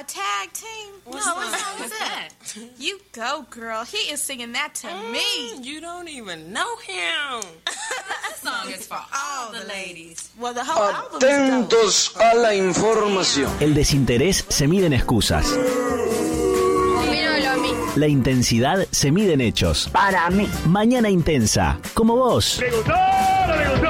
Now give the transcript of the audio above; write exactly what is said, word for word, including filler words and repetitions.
tag team? What no, what song is that? You go, girl. He is singing that to mm, me. You don't even know him. That song is for all the ladies. Well, the whole album Atentos a la información. El desinterés se mide en excusas. La intensidad se mide en hechos. Para mí. Mañana intensa, como vos. Me gustó, me gustó.